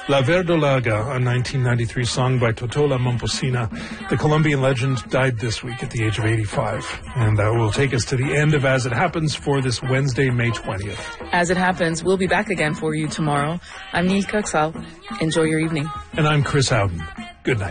La Verdolaga, a 1993 song by Totola Momposina. The Colombian legend died this week at the age of 85. And that will take us to the end of As It Happens for this Wednesday, May 20th. As It Happens, we'll be back again for you tomorrow. I'm Neil Coxall. Enjoy your evening. And I'm Chris Howden. Good night.